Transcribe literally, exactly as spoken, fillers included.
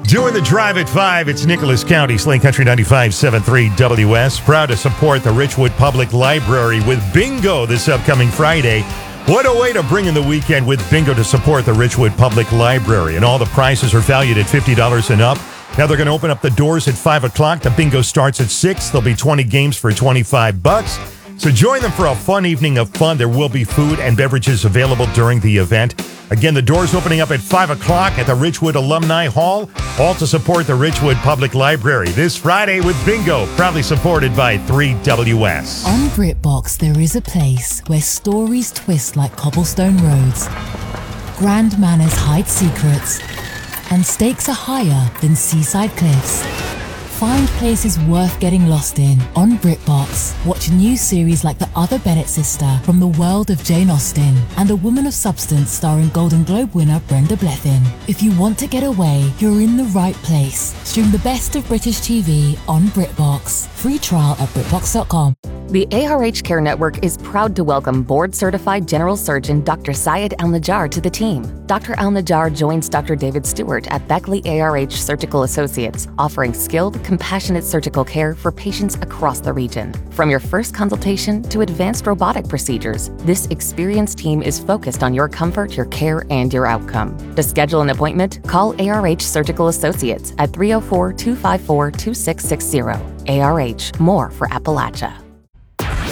Doing the drive at five, it's Nicholas County, Slane Country ninety-five point seven three W S. Proud to support the Richwood Public Library with bingo this upcoming Friday. What a way to bring in the weekend with bingo to support the Richwood Public Library. And all the prizes are valued at fifty dollars and up. Now they're going to open up the doors at five o'clock. The bingo starts at six. There'll be twenty games for twenty-five bucks. So join them for a fun evening of fun. There will be food and beverages available during the event. Again, the doors opening up at five o'clock at the Richwood Alumni Hall, all to support the Richwood Public Library this Friday with bingo, proudly supported by three W S. On BritBox, there is a place where stories twist like cobblestone roads, grand manners hide secrets, and stakes are higher than seaside cliffs. Find places worth getting lost in on BritBox. Watch new series like The Other Bennett Sister from the world of Jane Austen and A Woman of Substance starring Golden Globe winner Brenda Blethyn. If you want to get away, you're in the right place. Stream the best of British T V on BritBox. Free trial at BritBox dot com. The A R H Care Network is proud to welcome board-certified general surgeon Doctor Syed Al-Najjar to the team. Doctor Al-Najjar joins Doctor David Stewart at Beckley A R H Surgical Associates, offering skilled, compassionate surgical care for patients across the region. From your first consultation to advanced robotic procedures, this experienced team is focused on your comfort, your care, and your outcome. To schedule an appointment, call A R H Surgical Associates at three oh four, two five four, two six six zero. A R H, more for Appalachia.